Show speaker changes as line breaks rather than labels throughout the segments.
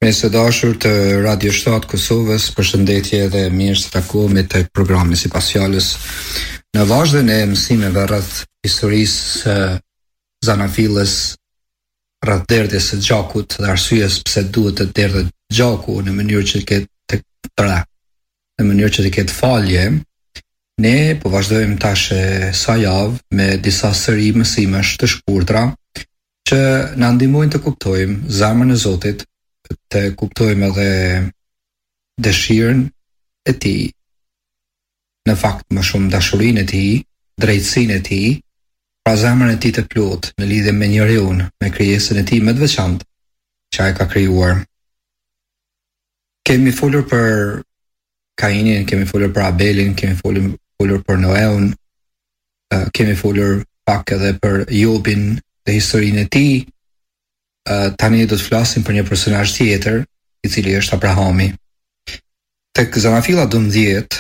Me së dashur të Radio 7 Kosovës, përshëndetje dhe mirë se takohemi tek programi Sipas Fjalës. Në vazhdim e mësimeve rreth historisë së Zanafillës, rreth derdhjes së gjakut dhe arsyes pse duhet të derdhet gjaku në mënyrë që të ketë falje, ne po vazhdojmë tash sa javë me disa seri mësimesh të shkurtra që na ndihmojnë të kuptojmë zemrën e Zotit, të kuptojmë edhe dëshirën e tij, në fakt më shumë dashurinë e tij, drejtësinë e tij, pra zemrën e tij të plotë në lidhje me njeriu, me krijesën e tij më të veçantë që ai ka krijuar. Kemi folur për Kainin, kemi folur për Abelin, kemi folur për Noeun, kemi folur pak edhe për Jobin dhe historinë e tij. Tani do të flasim për një personazh tjetër, i cili është Abrahami. Tek Zanafilla 12,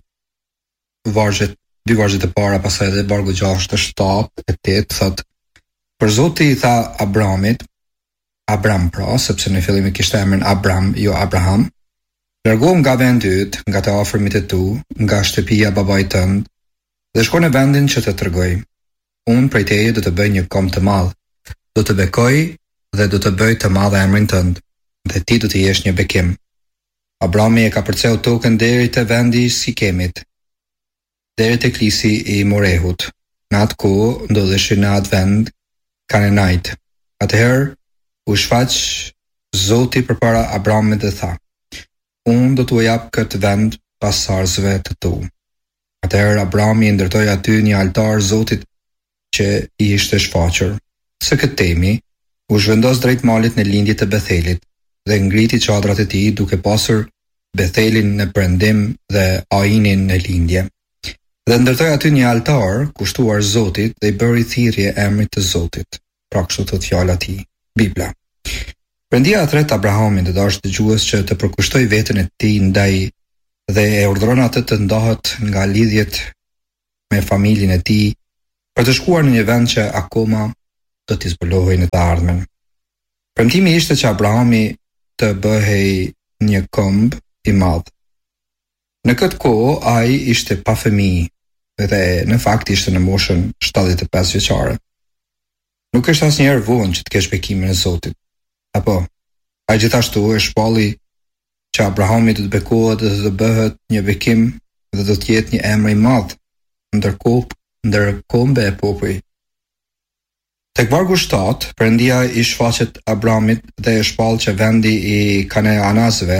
dy vargjet e para, pastaj edhe vargu 6, 7 e 8 thotë: Për Zoti i tha Abramit, Abram pra, sepse në fillim e kishte emrin Abram, jo Abraham, largohu nga vendi yt, nga të afërmit e tu, nga shtëpia babait tënd, dhe shko në vendin që të tregoj. Unë prej teje do të bëj një kom të madh, do të bekoj dhe do të bëj të madh emrin tënd, dhe ti do të jesh një bekim. Abrami e ka përceu tokën deri te vendi i Sikemit, deri te klisi i Morehut. Në atë kohë ndodheshin në atë vend Kananajt. Atëherë u shfaq Zoti përpara Abramit dhe tha: Unë do t'u jap këtë vend pasardhësve të tu. Atëherë Abrami ndërtoi aty një altar Zotit që i ishte shfaqur. Së këtë temi, u zhvendos drejt malit në lindje të Bethelit dhe ngriti çadrat e tij duke pasur Bethelin në perëndim dhe Ainin në lindje. Dhe ndërtoi aty një altar kushtuar Zotit dhe i bëri thirrje emrit të Zotit. Pra kështu thot fjala e tij, Bibla. Perëndia thret Abrahamin, të dashur dëgjues, që të përkushtoj veten e tij ndaj dhe e urdhëron atë të ndahet nga lidhjet me familjen e tij për të shkuar në një vend që akoma do t'i zbulohej në të ardhmen. Premtimi ishte që Abrahami të bëhej një këmb i madh. Në këtë kohë ai ishte pa fëmijë dhe në fakt ishte në moshën 75 vjeçare. Nuk është asnjëherë vonë që të kesh bekimin e Zotit. Apo, ai gjithashtu e shpalli që Abrahami do të bekohet dhe të bëhet një bekim dhe do të jetë një emër i madh ndër kombe e popujt. Tek vargu 7, Perëndia i shfaqet Abramit dhe e shpall që vendi i Kanaanasve,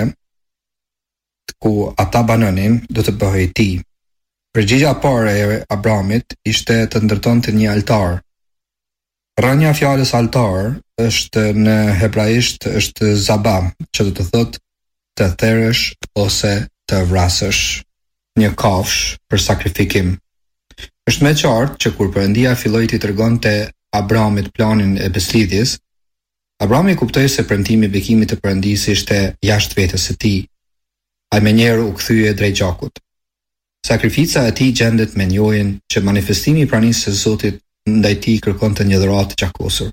ku ata banonin, do të bëhej i tij. Përgjigjja e parë e Abramit ishte të ndërtonte një altar. Rënja fjalës altar është në hebraisht është zaba, që do të thotë të therrësh ose të vrasësh, një kafsh për sakrifikim. Është më qartë që kur Perëndia filloi t'i tregonte Abramit planin e beslidhjes, Abrami kuptoi se premtimi i bekimit të Perëndisë ishte jashtë vetes së tij. Ai menjëherë u kthye drejt gjakut. Sakrifica e tij gjendet me njohjen që manifestimi i pranisë së Zotit ndaj tij kërkonte një dhuratë të gjakosur.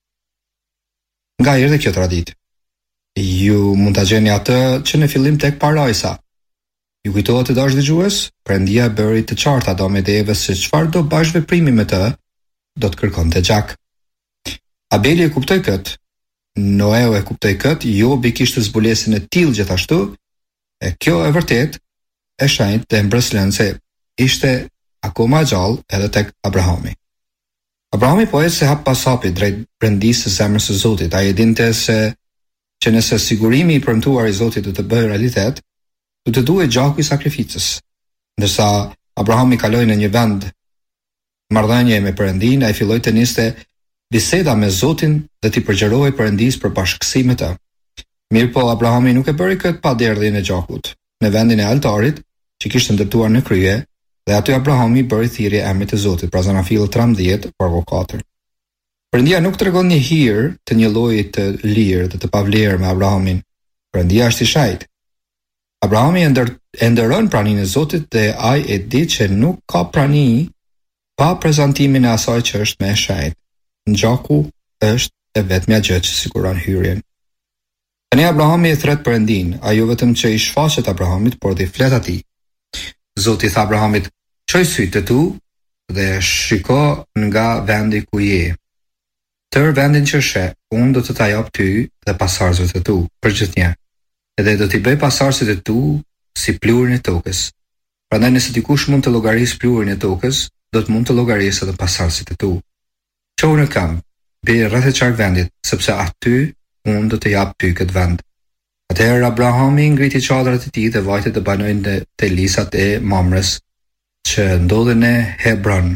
Nga erdhi kjo traditë? Ju mund ta gjeni atë që në fillim tek parajsa. Ju kujtohet të dashur dëgjues? Perëndia bëri të qartë Adamit dhe Evës se çfarëdo bashkëveprimi me të do të kërkonte gjak. Abeli e kuptoi këtë, Noeu e kuptoi këtë, Jobi kishte zbulesën e tillë gjithashtu, e kjo e vërtet e shenjtë dhe mbreslën se ishte akoma gjallë edhe tek Abrahami. Abrahami po ecë hap pas hapi drejt brendisë së zemrës së Zotit. Ai e dinte se që nëse sigurimi i premtuar i Zotit do të bëhej realitet, do të duhej gjaku i sakrificës. Ndërsa Abrahami kaloi në një vend marrëdhënie me Perëndin, ai filloi të niste biseda me Zotin dhe t'i përgjërohej Perëndisë për bashkësi me të. Mirëpo Abrahami nuk e bëri këtë pa derdhjen e gjakut. Në vendin e altarit që kishte ndërtuar në krye, dhe aty Abrahami bëri thirrje emrit të Zotit, pra Zanafil 13, vargu 4. Perëndia nuk tregon një hir të një lloji të lirë dhe të pavlerë me Abrahamin. Perëndia është i shajtë. Abrahami e ndëron praninë e Zotit dhe ai e di që nuk ka prani pa prezantimin e asaj që është me shajt. Në gjaku është e vetmja gjë që siguron hyrjen. Tani Abrahami e thret Perëndin, ajo vetëm që i shfaqet Abrahamit, por dhe i flet atij. Zoti tha Abrahamit: "Çoj sytë tu dhe shiko nga vendi ku je. Tër vendin që she, unë do të ta jap ty dhe pasardhësve të tu për gjithnjë. Edhe do t'i bëj pasardhësit e tu si pluhurin e tokës. Prandaj nëse dikush mund të llogarisë pluhurin e tokës, do të mund të llogarisë edhe pasardhësit e tu. Çohu në kamp, bëj rreth e qark vendit, sepse aty unë do të jap ty këtë vend." Atëherë Abrahami ngriti çadrat e tij dhe vajte të banojnë te lisat e Mamres, që ndodhen në Hebron.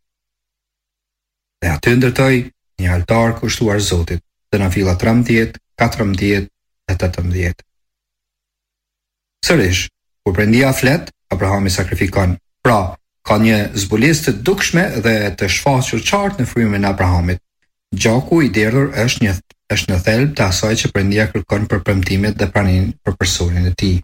Dhe aty ndërtoi një altar kushtuar Zotit, dhe na filla 13, 14 e 18. Sërish, kur Perëndia flet, Abrahami sakrifikon. Pra, ka një zbulesë të dukshme dhe të shfaqur qartë në frymën e Abrahamit. Gjaku i derdhur është në thelb të asaj që Perëndia kërkon për premtimet dhe praninë për personin e tij.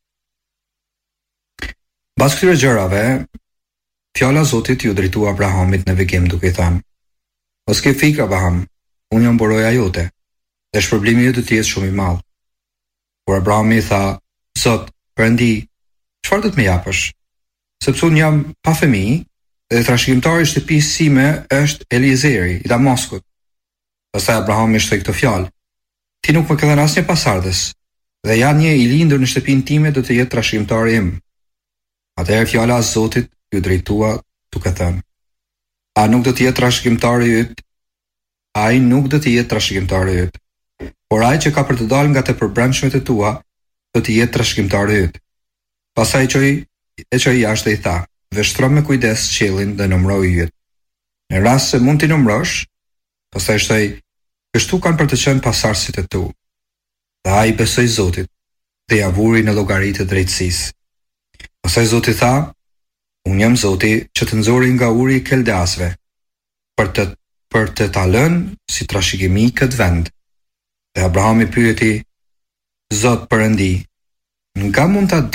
Pas këtyre gjërave, fjala e Zotit ju drejtua Abrahamit në vegim duke i thënë: "Mos ke frikë, Abraham, unë jam buroja jote, dhe shpërblimi jot do të jetë shumë i madh." Por Abrahami tha: "Zot, Perëndi, çfarë do të më japësh? Sepse unë jam pa fëmijë dhe trashëgimtari i shtëpisë sime është Eliezeri i Damaskut." Pastaj Abrahami shtoi këtë fjalë: "Ti nuk më ke dhënë asnjë pasardhës, dhe ja një i lindur në shtëpinë time do të jetë trashëgimtari im." Atëherë fjala e Zotit ju drejtua duke thënë: "A nuk do të jetë trashëgimtari yt? Ai nuk do të jetë trashëgimtari yt, por ai që ka për të dalë nga të përbrendshmet e tua do të jetë trashëgimtari yt." Pastaj e çoi jashtë dhe i tha: "Veshtro me kujdes qiellin dhe numëro yjet. Në rast se mund t'i numërosh." Pastaj shtoi: "Kështu kanë për të qenë pasardhësit e tu." Dhe ai besoi Zotit dhe ja vuri në llogari të drejtësisë. Pastaj Zoti tha: "Unë jam Zoti që të nxori nga uri i Keldeasve për të ta lënë si trashëgimi këtë vend." Dhe Abrahami pyeti: "Zot Perëndi, nga mund ta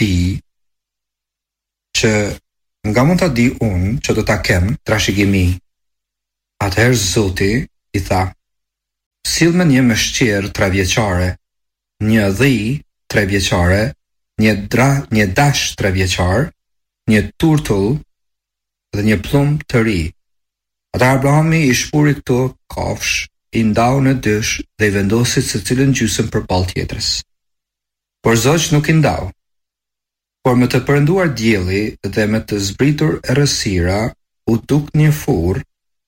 di unë që do ta kem trashëgimi?" Atëherë Zoti i tha: "Sill me një mëshqer 3 vjeçare, një dhi 3 vjeçare, një dash 3 vjeçar, një turtull dhe një plumb të ri." Ata Abrahami i shpuri këto kafsh, i ndau në dysh dhe i vendosi secilën gjysmë përballë tjetrës. Por Zoti nuk i ndau. Por me të përënduar dielli dhe me të zbritur errësira u duk një furrë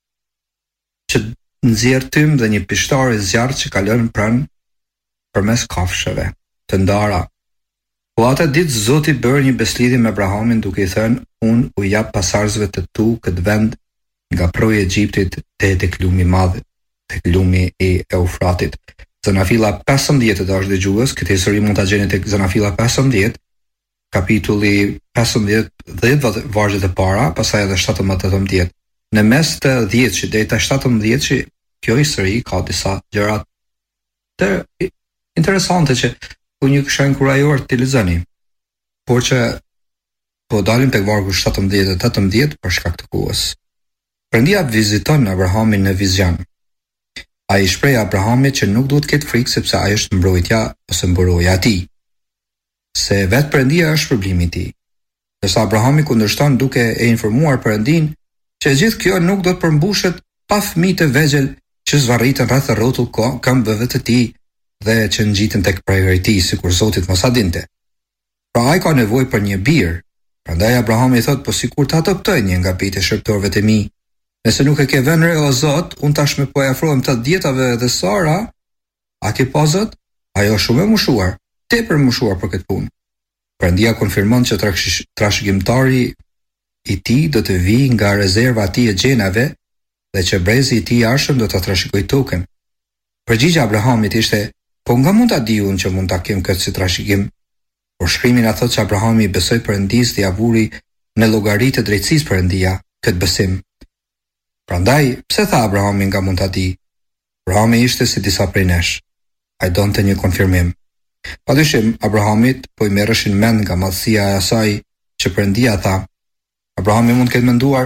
që nxjerr tym dhe një pishtar i zjarrt që kalon pranë përmes kafshëve të ndara. Po atë ditë Zoti bëri një beslidhje me Abrahamin duke i thënë: "Unë u jap pasardhësve të tu këtë vend nga proji i Egjiptit deri tek lumi i madh, tek lumi i Eufratit." Zanafilla 15 të dashur dëgjues, këtë histori mund ta gjeni tek Zanafilla 15, kapitulli 15, 10 vargjet e para, pastaj edhe 17-18. Në mes të 10-shit deri te 17-shit, kjo histori ka disa gjëra të interesante që unë ju kisha inkurajuar të lexoni. Por që po dalim tek vargu 17 dhe 18 për shkak të kohës. Perëndia viziton Abrahamin në vizion. Ai shpreh Abrahamit që nuk duhet të ketë frikë sepse ai është mbrojtja ose mburoja e tij. Se vetë Perëndia është shpërblimi i tij. Ndërsa Abrahami kundërshton duke e informuar Perëndin që gjithë kjo nuk do të përmbushet pa fëmijë të vegjël që zvarritën rreth rrotull këmbëve të tij dhe që ngjiten tek prejëri i tij, sikur Zoti mos a dinte. Pra ai ka nevojë për një bir. Prandaj Abrahami thot: "Po sikur ta adoptoj një nga bijtë e shërptorëve të mi, nëse nuk e ke vënë re o Zot, unë tashmë po e afrohem të 10-tave dhe Sara, a ke pa Zot? Ajo është shumë e mushuar, tepër e mushuar për këtë punë." Perëndia konfirmon që trashëgimtari i tij do të vijë nga rezerva e tij e gjenave dhe që brezi i tij i arshëm do ta trashëgojë tokën. Përgjigjja e Abrahamit ishte: "Po nga mund ta di unë që mund ta kem këtë si trashëgim?" Por shkrimi na thotë që Abrahami besoi Perëndisë dhe ja vuri në llogari të drejtësisë Perëndia këtë besim. Prandaj, pse tha Abrahami nga mund ta di? Abrahami ishte si disa prej nesh. Ai donte një konfirmim. Padyshim, Abrahamit po i merreshin mend nga madhësia e asaj që Perëndia tha. Abrahami mund të ketë menduar: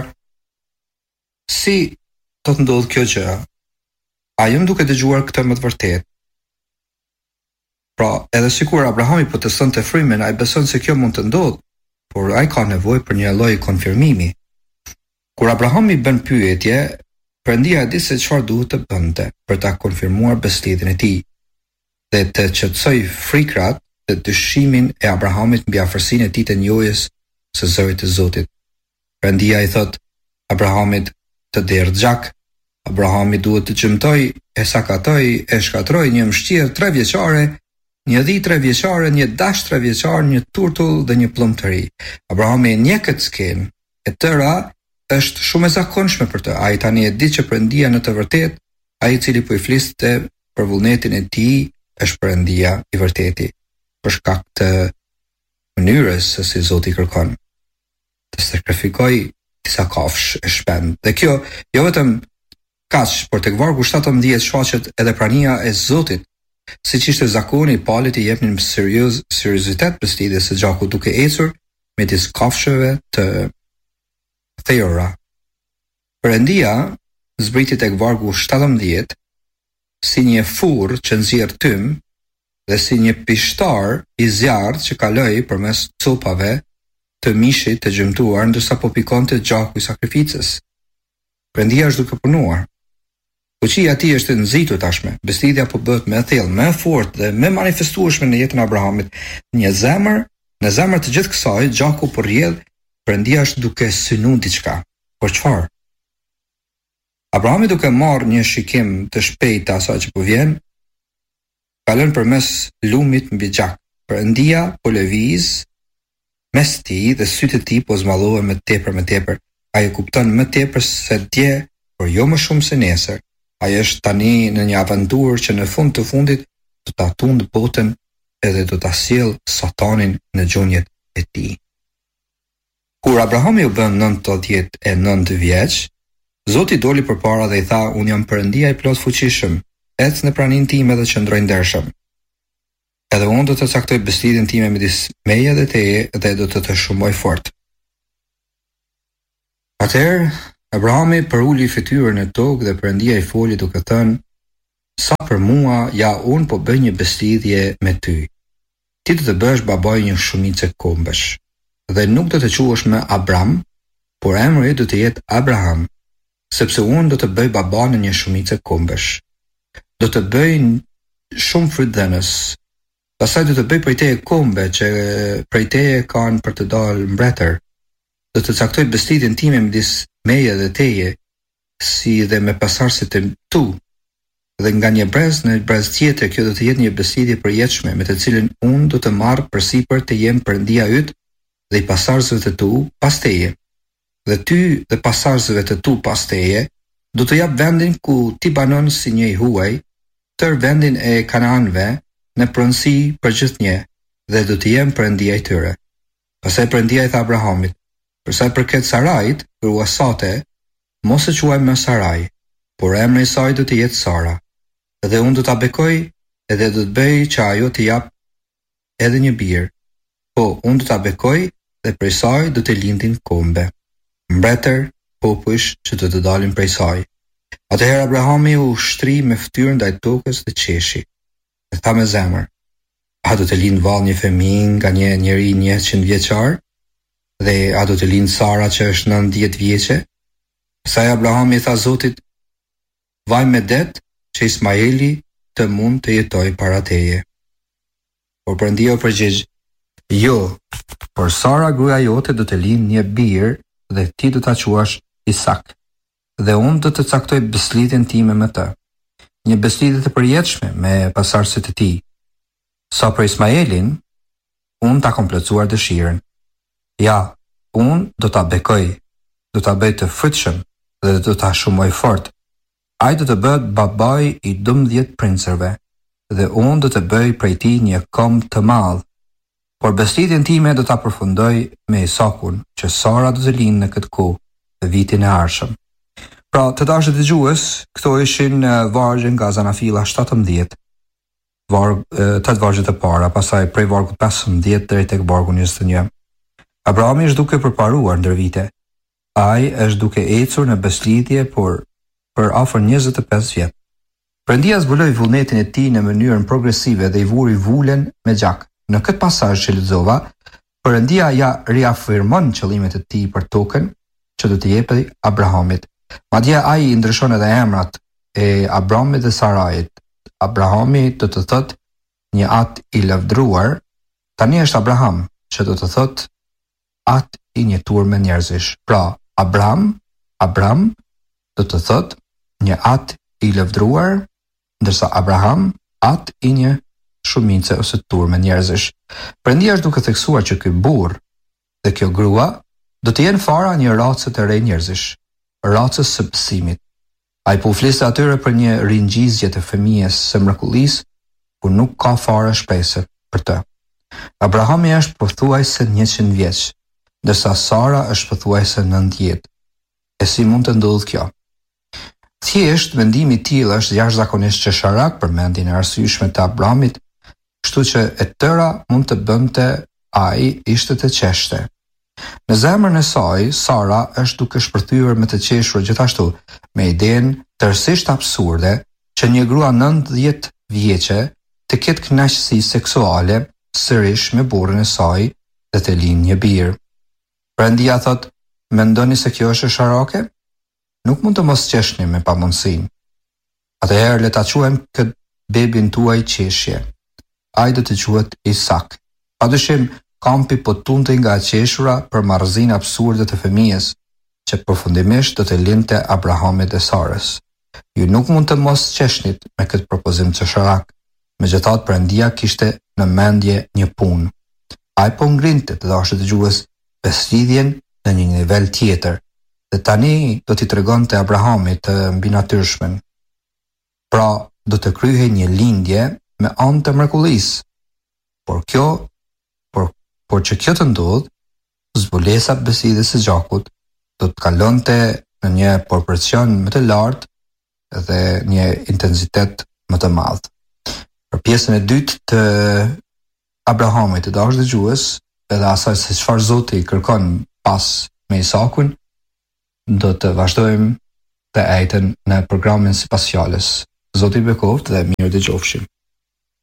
si do të ndodhë kjo gjë? A jam duke dëgjuar këtë më të vërtetë? Pra, edhe sikur Abrahami po testonte frymën, ai beson se kjo mund të ndodhë, por ai ka nevojë për një lloj konfirmimi. Kur Abrahami bën pyetje, Perëndia e di se çfarë duhet të bënte për ta konfirmuar beslidhjen e tij dhe të qetësoj frikrat dhe dyshimin e Abrahamit mbi afërsinë e tij të njohjes së zërit të Zotit. Perëndia i thot Abrahamit të derë gjak. Abrahami duhet të çmtoj, e sakatoj, e shkatroj një mështirë 3 vjeçare, një dhi 3 vjeçare, një dash 3 vjeçar, një turtull dhe një plumb të ri. Abrahami e njeh këtë skenë, e tëra është shumë e zakonshme për të. Ai tani e di që Perëndia në të vërtetë, ai i cili po i fliste për vullnetin e tij, është Perëndia i vërteti, për shkak të mënyrës se si Zoti kërkon të sakrifikoj disa kafsh e shpend. Dhe kjo jo vetëm kaq, por tek vargu 17 shfaqet edhe prania e Zotit. Siç ishte zakoni, palët i jepnin seriozitet beslidhjes së gjakut duke ecur midis kafshëve të thejora. Perëndia zbriti tek vargu 17 si një furrë që nxjerr tym dhe si një pishtar i zjarrt që kaloi përmes copave të mishit të gjymtuar ndërsa po pikonte gjaku i sakrificës. Perëndia është duke punuar. Fuqia e tij është e nxitur tashme. Beslidhja po bëhet më e thellë, më e fortë dhe më manifestueshme në jetën e Abrahamit. Në zemër të gjithë kësaj, gjaku po rrjedh, Perëndia është duke synuar diçka. Por çfarë? Abrahami duke marrë një shikim të shpejtë të asaj që po vjen, kalon përmes lumit mbi gjak. Perëndia po lëviz mes tij dhe sytë e tij po zmallohen më tepër. Ai e kupton më tepër se dje, por jo më shumë se nesër. Ai është tani në një aventurë që në fund të fundit do ta tundë botën edhe do ta sjellë Satanin në gjunjët e tij. Kur Abrahami u bën 99 vjeç, Zoti doli përpara dhe i tha: "Unë jam Perëndia i plot fuqishëm, ec në praninë time dhe qëndroj ndershëm. Edhe unë do të caktoj beslidhjen time midis meje dhe teje dhe do të shumoj fort." Atëherë Abrahami përuli fytyrën në tokë dhe Perëndia i foli duke thënë: "Sa për mua, ja unë po bëj një beslidhje me ty. Ti do të bësh babai një shumice kombesh. Dhe nuk do të quhesh më Abram, por emri do të jetë Abraham, sepse unë do të bëj baba në një shumicë kombesh. Do të bëj shumë frytdhënës. Pastaj do të bëj prej teje kombe që prej teje kanë për të dalë mbretër. Do të caktoj beslidhjen time midis meje dhe teje, si dhe me pasardhësit e tu. Dhe nga një brez në brez tjetër, kjo do të jetë një beslidhje përjetshme me të cilën unë do të marr përsipër të jem Perëndia yt dhe i pasardhësve të tu pas teje. Dhe ty dhe pasardhësve të tu pas teje do të jap vendin ku ti banon si një i huaj, tër vendin e Kanaanëve në pronësi për gjithnjë, dhe do të jem Perëndia i tyre." Pastaj Perëndia i tha Abrahamit: "Për sa i përket Sarajit, gruasate, mos e quaj më Saraj, por emri i saj do të jetë Sara. Dhe unë do ta bekoj edhe do të bëj që ajo të jap edhe një birë. Po, unë do ta bekoj dhe prej saj do të lindin kombe, mbretër, popujsh që do të dalin prej saj." Atëherë Abrahami u shtri me fytyrën ndaj tokës dhe qeshi. Dhe tha me zemër: "A do të lind vallë një fëmijë nga një njeri 100 vjeçar? Dhe a do të lind Sara që është 90 vjeçe?" Pastaj Abrahami i tha Zotit: "Vaj me det që Ismaeli të mund të jetoj para teje." Por Perëndia u përgjigj: "Jo, por Sara gruaja jote do të lindë një birë dhe ti do ta quash Isak. Dhe unë do të caktoj beslidhjen time me të, një beslidhje të përjetshme me pasardhësit e tij. Sa për Ismaelin, unë ta kam plotësuar dëshirën. Ja, unë do ta bekoj, do ta bëj të frytshëm dhe do ta shumoj fort. Ai do të bëhet babai i 12 princerve dhe unë do të bëj prej tij një kom të madh. Por beslidhjen time do ta përfundoj me Isakun, që Sara do të lindë në këtë kohë, në vitin e ardhshëm." Pra, të dashur dëgjues, këto ishin vargje nga Zanafilla 17, 8 vargjet e para, pastaj prej vargut 15 deri tek vargu 21. Abrahami është duke përparuar ndër vite. Ai është duke ecur në beslidhje për afër 25 vjet. Perëndia zbuloi vullnetin e tij në mënyrën progresive dhe I vuri vulen me gjak. Në këtë pasazh që lexova, Perëndia ja riafirmon qëllimet e tij për tokën që do t'i jepej Abrahamit. Madje ai I ndryshon edhe emrat e Abramit dhe Sarajit. Abrahami do të thotë një at I lavdruar, tani është Abraham, që do të thotë at I një turme njerëzish. Pra, Abram do të thotë një at I lavdruar, ndërsa Abraham at I një shumice ose turme njerëzish. Perëndia është duke theksuar që ky burr dhe kjo grua do të jenë fara një race të re njerëzish, racës së besimit. Ai po flisë atyre për një ringjizje të fëmijës së mrekullisë, ku nuk ka fare shpresë për të. Abrahami është pothuajse 100 vjeç, ndërsa Sara është pothuajse 90. E si mund të ndodhë kjo? Thjesht mendimi I tillë është jashtëzakonisht çesharak për mendjen e arsyeshme të Abramit, kështu që e tëra mund të bënte ai ishte të qeshte. Në zemrën e saj, Sara është duke shpërthyer me të qeshur gjithashtu me idenë tërësisht absurde që një grua 90 vjeçe të ketë kënaqësi seksuale sërish me burrin e saj dhe të linë një birë. Perëndia thotë, mendoni se kjo është sharake? Nuk mund të mos qeshni me pamundësinë. Atëherë le ta quajmë këtë bebin tuaj qeshje. Ai do të quhet Isak. Padyshim, kampi po tunte nga qeshura për marrëzinë absurde të fëmijës, që përfundimisht do të lindte Abrahamit dhe Sarës. Ju nuk mund të mos qeshnit me këtë propozim çesharak. Megjithatë, Perëndia kishte në mendje një punë. Ai po ngrinte të dashur dëgjues beslidhjen në një nivel tjetër, dhe tani do t'i tregonte Abrahamit të mbinatyrshmen. Pra, do të kryhej një lindje me anë të mrekullisë. Por që kjo të ndodh, zbulesa besidhës së gjakut do të kalonte në një proporcion më të lartë dhe një intensitet më të madh. Për pjesën e dytë të Abrahamit të dashur dëgjues, edhe asaj se çfarë Zoti I kërkon pas me Isakun, do të vazhdojmë të ejten në programin Sipas fjalës. Zoti I bekoft dhe mirë dëgjofshim.